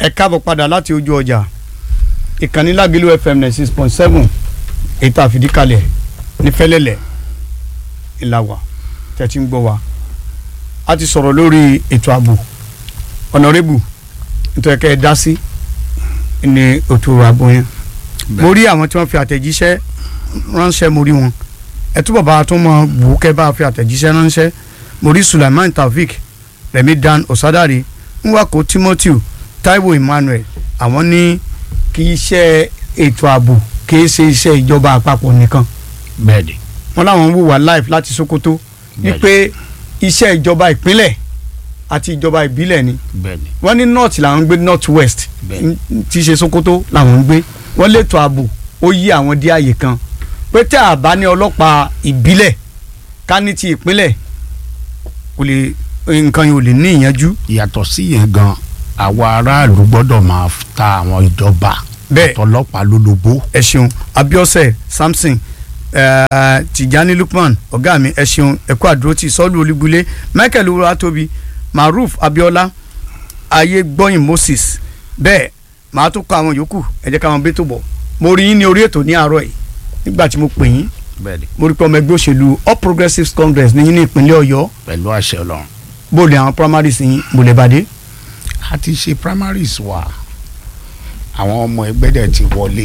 ẹ káàbọ̀ padà láti ojú ọjà ìkànnì Lágìlú FM 96.7 ètò àfìdíkalẹ̀ ní Fẹ́lẹ́lẹ̀ ìlàwà tẹ̀tí ń gbọ́ wa a ti sọ̀rọ̀ lórí ètò ààbò ọ̀nàrẹ́bù nítorí kẹ́ ẹ dá sí ní ètò ààbò yẹn mo rí àwọn tí wọ́n fi àtẹ̀jíṣẹ́ ránṣẹ́ mo rí wọn ẹ túbọ̀ bá a tún mọ bùkẹ́ bá a fi àtẹ̀jíṣẹ́ ránṣẹ́ mo rí Sulaiman Taofik Remi Dan Osadari Nwako Timothy Taiwo Emmanuel àwọn ní kì í ṣe ètò ààbò kì í ṣe iṣẹ́ ìjọba àpapọ̀ nìkan bẹ́ẹ̀ni wọn làwọn ń wùwà live láti Sokoto wípé iṣẹ́ ìjọba ìpínlẹ̀ àti ìjọba ìbílẹ̀ ni wọ́n ní north làwọn ń gbé north west tí í ṣe Sokoto làwọn ń gbé wọ́n lẹ́tọ̀ ààbò ó yí àwọn dí àyè kan pé tí a bá ní ọlọ́pàá ìbílẹ̀ ká ní ti ìpínlẹ̀ kò lè nǹkan yìí ò lè ní ìyanjú. yàtọ̀ sí yẹn gan àwa aráàlú gbọ́dọ̀ máa ta àwọn ìjọba ọlọ́pàá lólobó. ẹ ṣeun Abiose Samson Tijani Lukman ọ̀gá mi ẹ ṣeun ẹ̀kọ́ àdúrótì Sọ́ọ̀lù Olúgbulé Michael Olúwatóbi Maruf Abiola Ayégbọ́yìn Moses bẹ́ẹ̀ màá tún kọ àwọn yòókù ẹ jẹ́ káwọn bẹ́ẹ̀ tó bọ̀ mo rí yín ní orí ètò ní àárọ̀ yìí nígbà tí mo pè yín mo rí pé ọmọ ẹgbẹ́ òṣèlú All Progressives Congress ní yín ní ìpínlẹ̀ Ọ̀yọ́ pẹ̀lú àṣẹ Ọlọ́run bó lè àwọn primaries yín bó lè bàdé. a ti ṣe primaries wa àwọn ọmọ ẹgbẹ́ dẹ̀ ti wọlé.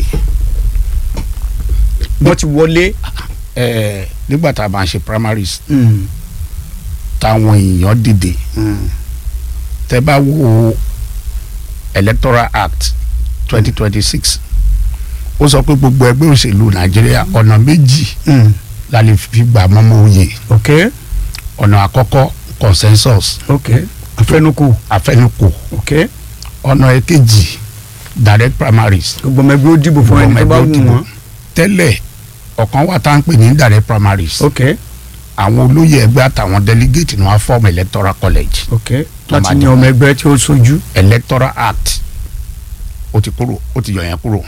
wọ́n ti wọlé. nígbà tá a máa ṣe primaries táwọn èèyàn dìde tẹ́ bá wo Electoral Act 2026 ó sọ pé gbogbo ẹgbẹ́ òṣèlú Nàìjíríà ọ̀nà méjì la lè fi gbà mọ́mọ́ oyè. ọ̀nà àkọ́kọ́ consensus. àfẹnukò. ọ̀nà èkejì direct primaries. gbogbo ọmọ ẹgbẹ́ ó dìbò fún ẹni tó bá wù wọ́n. tẹ́lẹ̀ ọ̀kan wà tá à ń pè ní direct primaries. àwọn olóyè ẹgbẹ́ àtàwọn delegate ni wọ́n form electoral college. láti ní ọmọ ẹgbẹ́ tí ó ṣojú. Electoral Act ó ti kúrò ó ti yọ yẹn kúrò.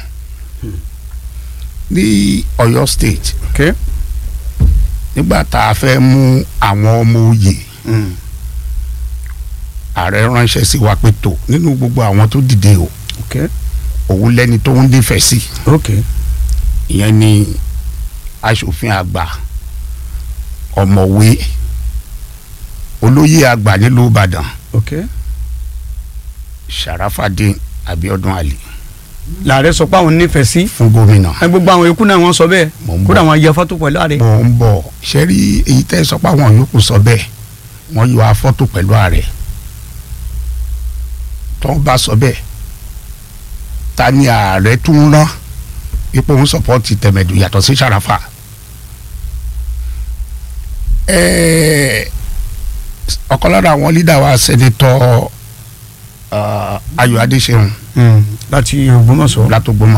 ní Ọ̀yọ́ state nígbà tá a fẹ́ mú àwọn ọmọ oyè ààrẹ ránṣẹ́ sí wa pé tó nínú gbogbo àwọn tó dìde o òun lẹ́ni tó ń nífẹ̀ẹ́ sí ìyẹn ni aṣòfin àgbà ọ̀mọ̀wé olóyè àgbà nílùú Ìbàdàn Sharafadeen Abiodun Ali làárẹ̀ sọ pé àwọn nífẹ̀ẹ́ sí. fún gómìnà. gbogbo àwọn yòókù náà wọ́n sọ bẹ́ẹ̀ kódà wọ́n yẹ fọ́tò pẹ̀lú ààrẹ. mò ń bọ̀ ṣe rí èyí tẹ́ sọ pé àwọn yòókù sọ bẹ́ẹ̀ wọ́n yọ afọ́tò pẹ̀lú ààrẹ tó ń bá sọ bẹ́ẹ̀ ta ni ààrẹ tún rán ipò ń sọpọ́tì tẹ̀mẹ̀dù yàtọ̀ sí Sharafa. ọ̀kan lára àwọn lídà wa sẹ́nitọ́ Ayọ̀ Adéṣeun láti Ògbómọ̀ṣọ́.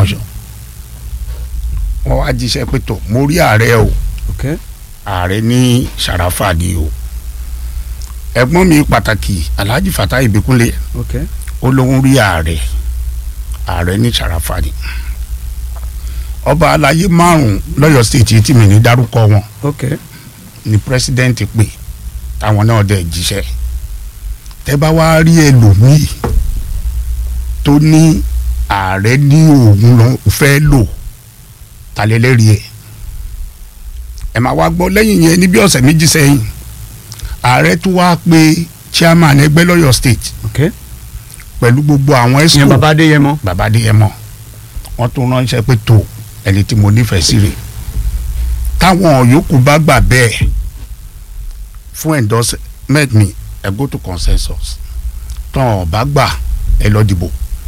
wọ́n wá jíṣẹ́ pé tó mo rí ààrẹ o ààrẹ ní Sharafa ni o ẹ̀gbọ́n mi pàtàkì Alhaji Fatai Ibikunle ó lóun rí ààrẹ ní Sharafa ni ọba aláyé márùn lọ́yọ̀ state tí mi ní dárúkọ wọn ni president pè táwọn náà dẹ̀ jíṣẹ́ tẹ́ bá wá rí ẹlòmíì tó ní ààrẹ ní òun lọ fẹ́ lò talẹ́lẹ́rìí ẹ̀ máa wá gbọ́ lẹ́yìn yẹn ní bí ọ̀sẹ̀ méjì sẹ́yìn ààrẹ tó wá pé chairman ẹgbẹ́ lọ́yọ̀ state pẹ̀lú gbogbo àwọn esco baba Adéyẹmọ wọ́n tún ránṣẹ́ pé tó ẹni tí mo nífẹ̀ẹ́ sí rẹ̀ táwọn yòókù bá gbà bẹ́ẹ̀ fún endorsement mi ẹ go to consensus tán bá gbà ẹ lọ dìbò.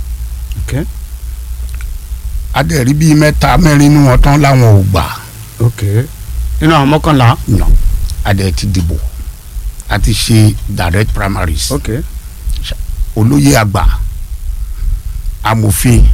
adẹ̀rí bíi mẹ́ta mẹ́rin nínú wọn tán láwọn ò gbà. nínú àwọn mọ́kànlá. adẹ̀ ti dìbò a ti ṣe direct primaries. olóyè àgbà amòfin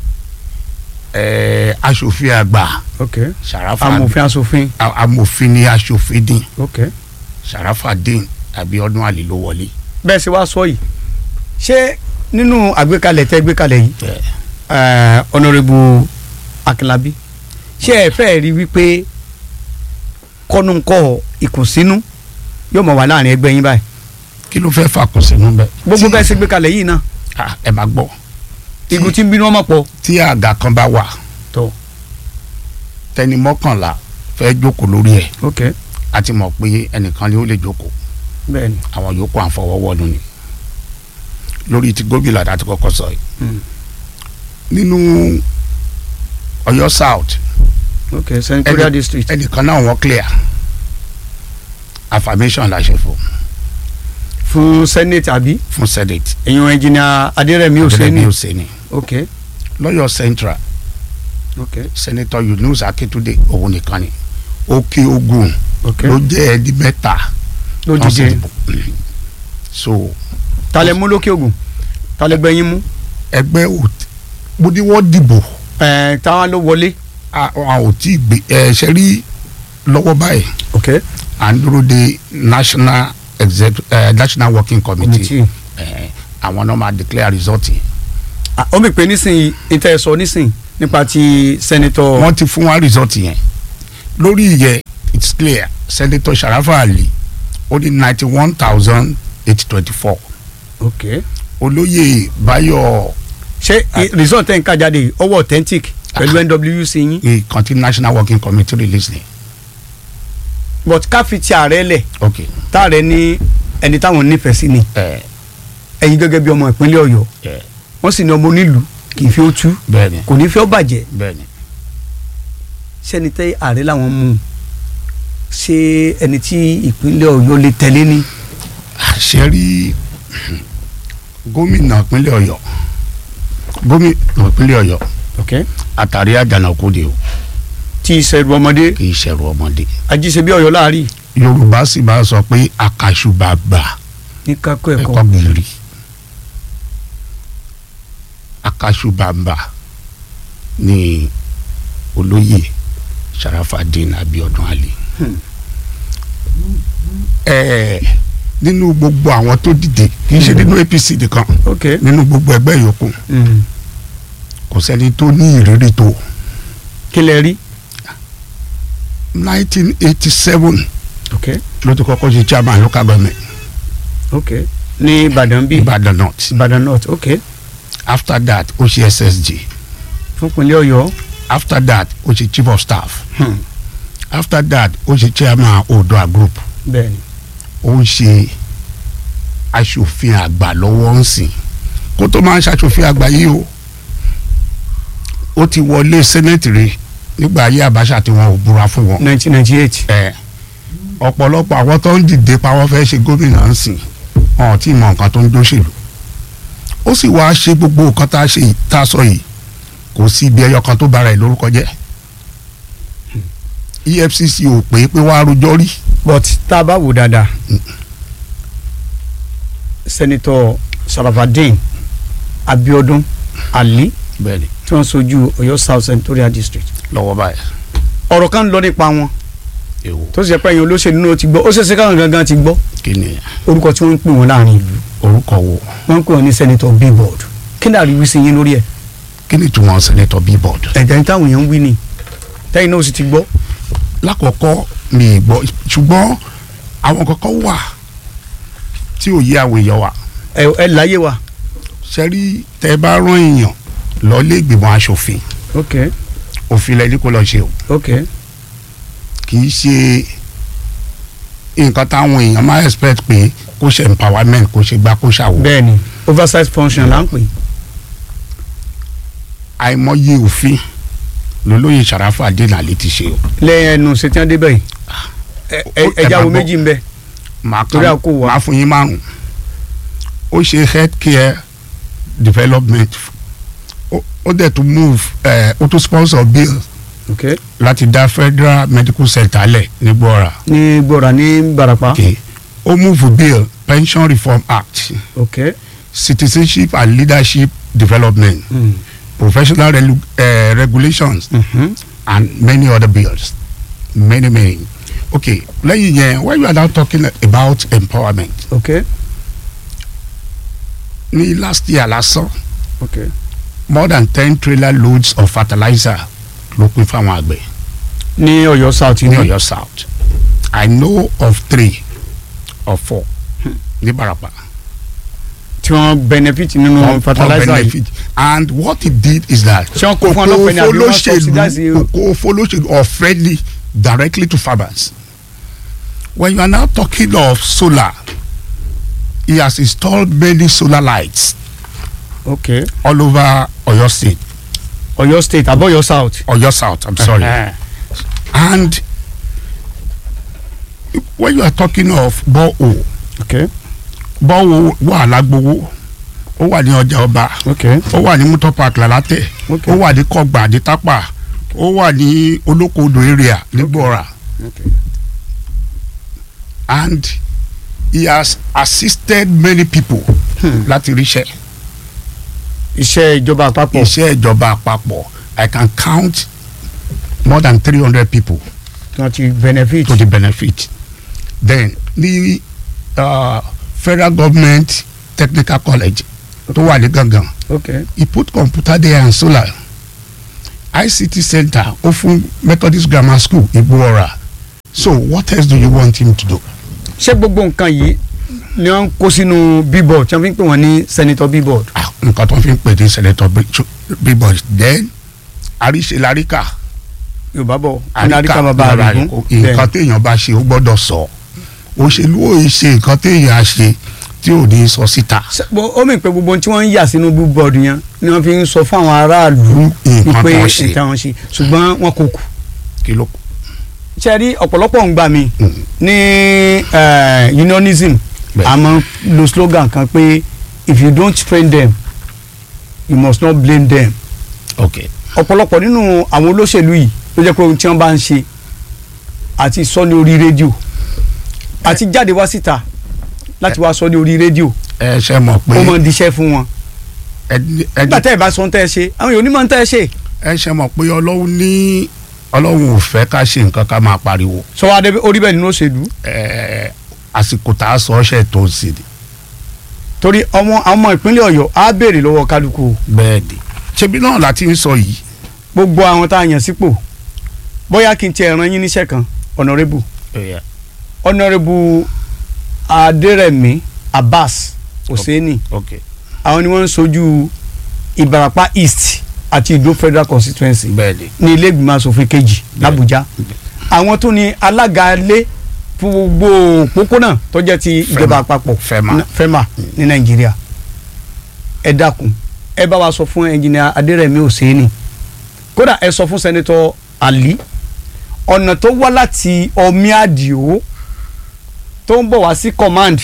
aṣòfin àgbà. Sharafa amòfin ni aṣòfin dín. Sharafadeen Abiodun Ali ló wọlé. bẹ́ẹ̀ sì wá sọ yìí ṣé nínú àgbékalẹ̀ tẹ́ gbékalẹ̀ yìí Honorable Akinlabi ṣé ẹ fẹ́ rí wípé kọ́nùkọ́ ìkùnsínú yóò mọ̀ wá láàrin ẹgbẹ́ yín báyìí. kí ló fẹ́ fà kùnsínú bẹ́ẹ̀. gbogbo bẹ́ẹ̀ sì gbékalẹ̀ yìí náà. ẹ máa gbọ́ igun tí ń bínú ọmọ pọ̀. tí àga kan bá wà tó tẹni mọ́kànlá fẹ́ jókòó lórí ẹ̀ ok a ti mọ̀ pé ẹnìkan ni ó lè jókòó bẹ́ẹ̀ni àwọn yòókù à ń fọwọ́ wọ́nu ni lórí ti gómìnà àti kọ́kọ́ sọ yìí nínú Ọ̀yọ́ South ok senatorial district ẹnìkan náà wọ́n clear affirmation la ṣe fún senate àbí fún senate èèyàn engineer Adérẹ̀mí Òsèní ok lọ́yọ̀ Central ok senator Yunus Akíntúndé òun nìkan ni Òkè Ògùn ok ló jẹ́ ẹni mẹ́ta ló dìde so talẹ̀ mú lókè Ògùn talẹ̀ gbẹ̀yìn mú. ẹgbẹ́ mo ní wọ́n dìbò. táwọn ló wọlé. àwọn ò tí ì gbé ṣe rí lọ́wọ́ báyìí. ok à ń dúró de national working committee àwọn náà máa declare result yẹn. ó mi pé nísìnyí ìtẹ̀sọ nísìnyí nípa ti senator. wọ́n ti fún wa result yẹn lórí ìyẹn it's clear senator Sharafa Ali ó ní 91,824. ok olóyè Báyọ̀. ṣé result ẹ̀ ń ká jáde ọwọ́ authentic pẹ̀lú NWC yín. ìkan tí national working committee release ni. but ká fi ti ààrẹ lẹ̀. ok táàrẹ ní ẹni táwọn nífẹ̀ẹ́ sí ni. ẹ̀yin gẹ́gẹ́ bí ọmọ ìpínlẹ̀ Ọ̀yọ́ wọ́n sì ní ọmọ onílùú kì í fi ó tú bẹ́ẹ̀ni kò ní fi ó bàjẹ́. bẹ́ẹ̀ni sẹ́ni tẹ́ ààrẹ làwọn mú un ṣé ẹni tí ìpínlẹ̀ Ọ̀yọ́ lè tẹ̀lé ni. àṣẹ rí gómìnà ìpínlẹ̀ Ọ̀yọ́ àtàrí àjànàkú de o. tí ìṣẹ̀rù ọmọdé. kì í ṣẹ̀rù ọmọdé. àjíṣe bí Ọ̀yọ́ láàrí. Yorùbá sì máa sọ pé àkàṣùbàbà ní kákó ẹ̀kọ́ gbìyànjú àkàṣùbàbà ní olóyè Sharafadeen Abiodun Ali. nínú gbogbo àwọn tó dìde kì í ṣe nínú APC nìkan nínú gbogbo ẹgbẹ́ yòókù kò sẹ́ni tó ní ìrírí tó. kí lẹ rí. 1987 okay. ló ti kọ́kọ́ ṣe chairman local government. okay. ní Ìbàdàn bíi. Ìbàdàn North. Ìbàdàn North okay. after that ó ṣe SSG. fún ìpínlẹ̀ Ọ̀yọ́. after that ó ṣe chief of staff. after that ó ṣe chairman Oòduà group. bẹ́ẹ̀ni. ó ń ṣe aṣòfin àgbà lọ́wọ́ ń sìn kó tó máa ń ṣaṣòfin àgbà yìí o ó ti wọlé senate rẹ̀ nígbà ayé Abacha tí wọn ò búra fún wọn. 1998. ọ̀pọ̀lọpọ̀ àwọn tó ń dìde pa wọ́n fẹ́ ṣe gómìnà ń sìn wọn ò tí ì mọ nǹkan tó ń dóṣèlú ó sì wáá ṣe gbogbo nǹkan tá a sọ yìí kò sí ibi ẹyọ kan tó bára ẹ̀ lórúkọ jẹ́ EFCC ò pé wàá rojọ́ rí. but tá a bá wò dáadáa Senator Sharafadeen Abiodun Ali bẹ́ẹ̀ni tí wọ́n sojú Ọ̀yọ́ South Senatorial District. lọ́wọ́ báyìí. ọ̀rọ̀ kan lọ nípa wọn èwo tó sì jẹ́ pé ẹ̀yin olóṣèlú náà ti gbọ́ ó ṣeéṣe káwọn gangan ti gbọ́. kí ni orúkọ tí wọ́n ń pè wọ́n láàrin ìlú. orúkọ wo. wọ́n ń pè wọ́n ní Senator Billboard kí ni àríwí sí yín lórí ẹ̀. kí ni ìtumọ̀ Senator Billboard. ẹ̀jẹ̀ ní táwọn èèyàn ń wí ni tẹ́yìn náà ó sì ti gbọ́. lákọ̀ọ́kọ́ mi ì gbọ́ ṣùgbọ́n àwọn kankan wà tí ò yé àwọn èèyàn wa. ẹ láyé wa. ṣe rí tẹ bá rán èèyàn lọ lé ìgbìmọ̀ aṣòfin. ok òfin lẹni kó lọ ṣe o. ok kì í ṣe nǹkan táwọn èèyàn máa expect pé kó ṣe empowerment kó ṣe gbá kó ṣàwò. bẹ́ẹ̀ni oversight function là ń pè. àìmọye òfin lolóyè Sharafadeen Ali ti ṣe o. lẹ́yìn ẹnu ṣètì ẹ̀ débẹ̀ yìí ẹja wo méjì ń bẹ. màá fún yín márùn. ó ṣe healthcare development ó dẹ̀ tún move ó tún sponsor bill okay. láti dá federal medical center lẹ̀ ní Gbọ́ra. ní Gbọ́ra ní Barapa. okay. ó move bill pension reform act. okay. citizenship and leadership development. Professional regulations and many other bills many. okay lẹ́yìn yẹn when you are now talking about empowerment. okay. ní last year lásán. okay. more than 10 trailer loads of fertilizer ló pín fáwọn àgbẹ̀. ní Ọ̀yọ́ South. ní Ọ̀yọ́ South I know of 3 or 4 ní Barapa. tí wọ́n benefit nínú fertilizer yìí. And what he did is that kò folóṣèlú offendly directly to farmers. When you are now talking of solar, he has installed many solar lights. Okay. All over Oyo State. Oyo State, Oyo South. Oyo South, I'm sorry. And when you are talking of borehole. Okay. Borehole wà lágbowó, ó wà ní ọjà ọba, okay. Ó wà ní Motor Park Lálátẹ̀, okay. Ó wà ní Kọgbà ní Tápà, ó wà ní Olókoodò area ní Gbọ̀rà. Okay. And he has assisted many people láti ríṣẹ́. Iṣẹ́ ìjọba àpapọ̀. Iṣẹ́ ìjọba àpapọ̀. I can count more than 300 people. To the benefit. To the benefit. Then the federal government technical college tó wà ní Gangan. Okay. He put computer there and solar. ICT center ó fún Methodist Grammar School Igbóọrà. So what else do you want him to do? Ṣé gbogbo nǹkan yìí ni wọ́n kó sínú billboard tí wọ́n fi ń pè wọ́n ní senator billboard. Nǹkan tó fi ń pè ní senator billboard. Then àríṣe láríkà. Yorùbá bọ̀ àríkà bàbá rẹ̀ gún. Nǹkan téèyàn bá ṣe ó gbọ́dọ̀ sọ. Òṣèlú ò ṣe nǹkan téèyàn á ṣe tí ò ní sọ síta. Ó mì pé gbogbo tí wọ́n ń yà sínú billboard yẹn ni wọ́n fi ń sọ fún àwọn aráàlú pé nǹkan wọn ṣe ṣùgbọ́n wọn kò kù. Kí ló kù? Ṣé rí ọ̀pọ̀lọpọ̀ ń gbà mí ní unionism àmọ́ lo slogan kan pé if you don't train them you must not blame them. Okay. Ọ̀pọ̀lọpọ̀ nínú àwọn olóṣèlú yìí ló jẹ́ pé ohun tí wọ́n bá ń ṣe àti sọ ní orí rédíò àti jáde wá síta láti wá sọ ní orí rédíò. Ẹ ṣe mọ̀ pé ó mọ̀ ń diṣẹ́ fún wọn. Nígbà tẹ́ ẹ bá sọ ń tẹ́ ẹ ṣe àwọn èèyàn onímọ̀ ń tẹ́ ẹ ṣe. Ẹ ṣe mọ̀ pé Ọlọ́run ò fẹ́ ká ṣe nǹkan ká máa pariwo. Sọ wá dé orí bẹ́ẹ̀ nínú òṣèlú. Àsìkò tá a sọ ọ́ṣẹ́ tó ń ṣe ni. Torí ọmọ ìpínlẹ̀ Ọ̀yọ́ á béèrè lọ́wọ́ kálukú. Bẹ́ẹ̀ni ṣebí náà láti ń sọ yìí. Gbogbo àwọn tá a yàn sípò bóyá kí n tiẹ̀ rán yín níṣẹ́ kan honourable. Honourable Adérẹ̀mí Abbas Hosseini. Àwọn ni wọ́n ń sojú Ìbàràpá East àti Ìdó Federal Constituency ní ilé ìgbìmọ̀ asòfin kejì l'Àbújá. Àwọn tó ní alága ilé fún gbogbo òpópónà tó jẹ́ ti ìjọba àpapọ̀ FEMA ní Nàìjíríà. Ẹ dákun ẹ bá wa sọ fún ẹnjìnìà Adérẹ̀mí Hosseini kódà ẹ sọ fún sẹ́nitọ́ Ali ọ̀nà tó wá láti Ọmí Àdìó tó ń bọ̀ wá sí command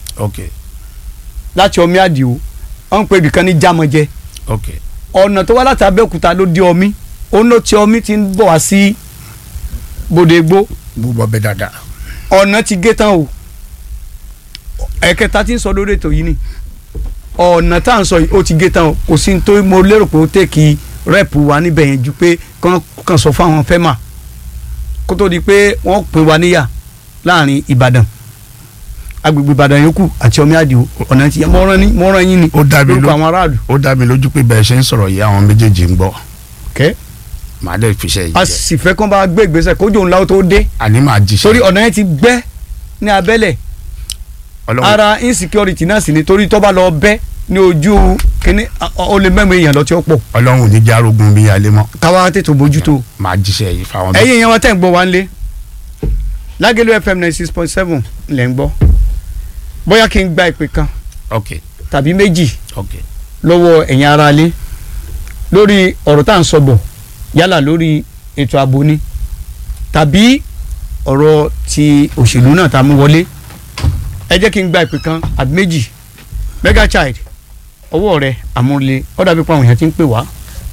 láti Ọmí Àdìó wọ́n ń pè ibìkan ní Jámọ̀jẹ ọ̀nà tó wá láti Abẹ́òkúta ló dé Ọmí òun ló ti Ọmí ti ń bọ̀ wá sí Bòdègbó. Búbọ̀ bẹ́ẹ̀ dáadáa. Ọ̀nà ti gé tán o ẹ̀kẹta tí ń sọ lórí ètò yìí ni ọ̀nà tá à ń sọ yìí ó ti gé tán o kò sí ní tó mo lérò pé ó tèkì rẹ́ẹ̀pù wa níbẹ̀ yẹn ju pé kàn sọ fún àwọn FEMA kó tó di pé wọ́n pè wá níyà láàrin Ìbàdàn agbègbè Ìbàdàn yòókù àti Ọmí Àdìó ọ̀nà tí mo rán yín ni lórúkọ àwọn aráàlú. Ó dá mi lójú pé bẹ́ẹ̀ ṣe ń sọ̀rọ̀ yìí àwọn méjèèjì ń gbọ́. Màá dẹ̀ fi ṣe yìí jẹ́. A sì fẹ́ kán bá gbé ìgbésẹ̀ kójú òun láwọn tó dé. Àní máa jíṣẹ́. Torí ọ̀nà yẹn ti gbẹ́ ní abẹ́lẹ̀ ara insecurity náà sì ni torí tó bá lọ bẹ́ ní ojú kínní ó lè mẹ́mú èèyàn lọ tí ó pọ̀. Ọlọ́run ò ní járógun bí alẹ́ mọ́. Káwá tètè bójútó. Máa jíṣẹ́ yìí fáwọn. Ẹ̀yin èèyàn wa tẹ̀ ń gbọ́ wa ń lé Lágẹ̀lú FM 96.7 lẹ̀ ń gbọ́ bóyá kí n gba ìpè kan tàbí méjì lọ́wọ́ ẹ̀yin ará ilé lórí ọ̀rọ̀ tá à ń sọ bọ̀ yálà lórí ètò ààbò ni tàbí ọ̀rọ̀ ti òṣèlú náà tá a mú wọlé ẹ jẹ́ kí n gba ìpè kan àbí méjì Mega Child ọwọ́ rẹ̀ àmúlẹ̀ ó dàbí pé àwọn èèyàn ti ń pè wá.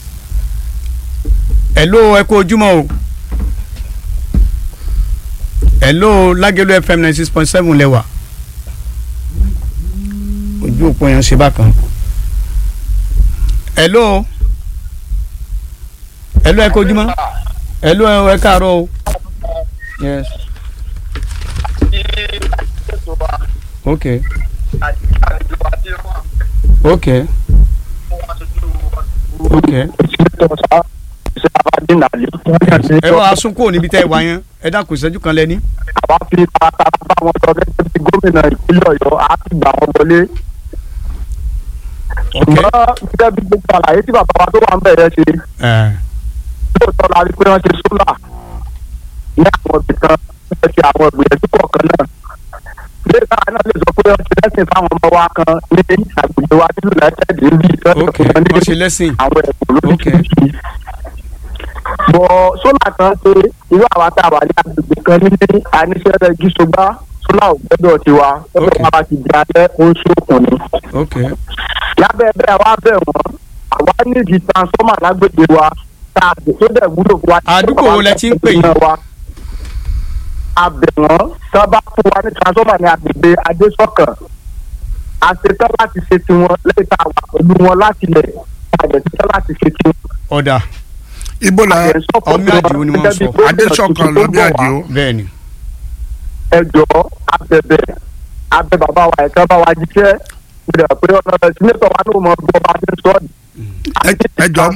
Hello ẹ kú ojúmọ́ o. Hello Lágẹ̀lú FM 96.7 lẹ́wà ojú òpó yẹn ṣe bákan. Hello ẹ kú ojúmọ́. Hello ẹ káàárọ̀ o. Yes. Okay. Okay. Okay. Ẹ wá sún kúrò níbi tẹ́ ẹ wá yẹn ẹ dákun ìṣẹ́jú kan lẹ́ni. àwa fi pàápàá wọn sọ gẹ́gẹ́ bí gómìnà ìpínlẹ̀ Ọ̀yọ́ á ti gbà wọn wọlé. ṣùgbọ́n gẹ́gẹ́ bí gbogbo àlàyé tí bàbá wa tó wà ń bẹ̀rẹ̀ ṣe lóòótọ́ la rí pé wọ́n ṣe sólà ní àwọn ibì kan wọ́n ṣe àwọn ìgbìyànjú kọ̀ọ̀kan náà lẹ́yìn náà náà lè sọ pé wọ́n ṣe lẹ́sìn fáwọn ọmọ wa kan ní àgbègbè wa nílùú united níbi wọ́n ṣe lẹ́sìn àwọn ẹ̀kọ́ lóríṣiríṣi bọ̀ sólà kan ṣe irú àwa tá a wà ní agbègbè kan ní àníṣe rẹ̀ gíṣogbá sólà ò gbọ́dọ̀ tiwa ọ̀pọ̀ wa ti di alẹ́ oṣù òkùnrin lábẹ́ bẹ́ẹ̀ wá bẹ̀ wọ́n àwa nídìí transformer lágbègbè wa tá a tó dẹ̀ wúlò fún wa. àdúgbò wo lẹ ti ń pè yín. àbẹ̀wọ̀n tó bá fún wa ní transformer ní agbègbè adésọ̀kàn àṣetán láti ṣe tiwọn lẹ́yìn tá a wà pẹ̀lú wọn láti lẹ̀ àṣetán láti ṣe tiwọn. ọ̀dà ibo la ọmọ àdìo ni wọ́n sọ. adésọ̀kan lọ́bí àdìo. bẹ́ẹ̀ni. ẹ jọ̀ọ́ abẹ bàbá wa ẹ̀ka bá wa jíṣẹ́ ìrẹ̀ pé ọ̀nà ìsìnlẹ̀tọ̀ wa ló mọ bí ọba ti ń sọ ọ́ ẹ jọ̀ọ́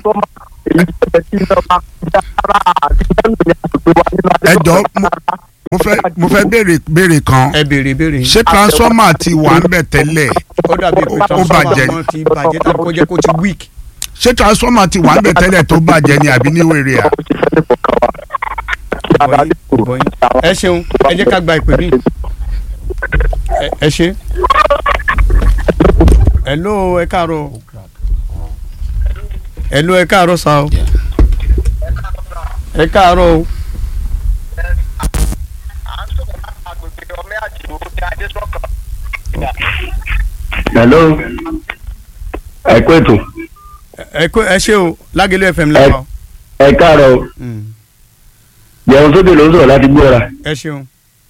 mo fẹ́ béèrè kan. ẹ béèrè. ṣé transformer ti wà ń bẹ̀ tẹ́lẹ̀ ó dàbí pé transformer kan ti bàjẹ́ tàbí kó jẹ́ kó ti weak. ṣé transformer ti wà ń bẹ̀ tẹ́lẹ̀ tó bàjẹ́ ni àbí ní wèrè à. ẹ ṣeun ẹ jẹ́ ká gba ìpè mí. ẹ ṣe. hello ẹ káàárọ̀. hello ẹ káàárọ̀ sa o. ẹ káàárọ̀ o. hello ẹ kú ètò. ẹ ṣe o Lágẹ̀lú FM lẹ́wọ̀. ẹ káàárọ̀ o. jẹun sókè ló ń sọ̀rọ̀ láti gbọ́ra. ẹ ṣeun.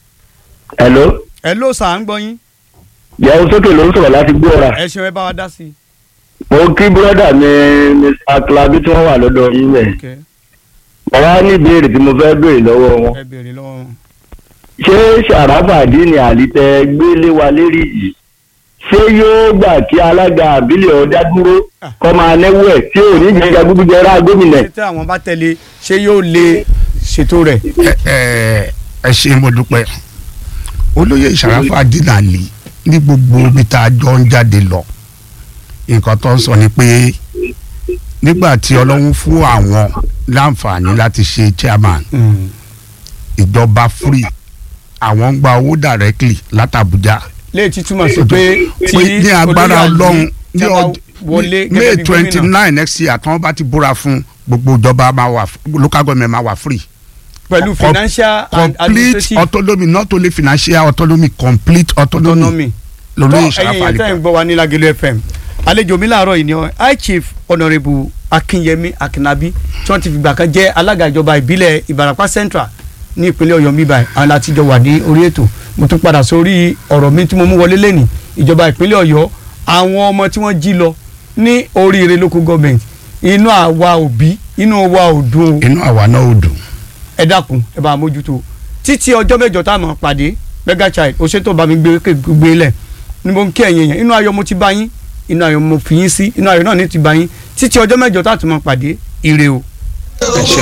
hello sà ń gbọ́ yín. jẹun sókè ló ń sọ̀rọ̀ láti gbọ́ra. ẹ ṣeun ẹ bá wa dá sí i. mo kí búrọ́dà mi Mr. Akalabi tí wọ́n wà lọ́dọ̀ yín bẹ́ẹ̀. mo wá ní ìbéèrè tí mo fẹ́ béèrè lọ́wọ́ wọn. ẹ béèrè lọ́wọ́ wọn. ṣé Sàràfàdí ni àlítẹ gbélé wa lérí yìí ṣé yóò gbà kí alága àbílẹ̀ ọ̀dá dúró kọ́ máa náwó ẹ̀ tí ò ní jẹ́jà gbúgbújẹ́ rà gómìnà. ṣé àwọn bá tẹ̀lé ṣé yóò lè ṣètò rẹ̀. ẹ ṣe mo dúpẹ́ olóyè Sàràfàdí Àlì ní gbogbo ibi tá a jọ ń jáde lọ nǹkan tó ń sọ ni pé nígbà tí Ọlọ́run fún àwọn láǹfààní láti ṣe chairman ìjọba free àwọn ń gba owó directly látàbújá. lè ti túmọ̀ sí pé ní agbára Ọlọ́run ní May 29 next year tí wọ́n bá ti búra fún gbogbo ìjọba máa wà local government máa wà free. pẹ̀lú financial and complete autonomy not only financial autonomy complete autonomy. lórí ìṣàfàlì kan. ẹ̀yin ẹ̀tẹ́ ń gbọ́ wa ní Lágẹ̀lú FM àlejò mi láàárọ̀ yìí ni high chief honourable Akínyẹmí Akínàbí tí wọ́n ti fìgbà kan jẹ́ alága ìjọba ìbílẹ̀ Ìbàràpá Central ní ìpínlẹ̀ Ọ̀yọ́ mi báyìí àwọn láti jọ wà ní orí ètò mo tún padà sórí ọ̀rọ̀ mi tí mo mú wọlé lẹ́nìí ìjọba ìpínlẹ̀ Ọ̀yọ́ àwọn ọmọ tí wọ́n jí lọ ní Oríire local government inú àwa òbí inú wa ò dùn. inú àwa náà ò dùn. ẹ dákun ẹ bá mójútó títí ọjọ́ mẹ́jọ tá a máa pàdé mega child ó ṣètò bá mi gbé lẹ̀ ni mo ń kí ẹ̀yin yẹn inú ayọ̀ mo ti bá yín inú ayọ̀ mo fi yín sí inú ayọ̀ náà ní ti bá yín títí ọjọ́ mẹ́jọ tá a tún máa pàdé ire o. ẹ ṣe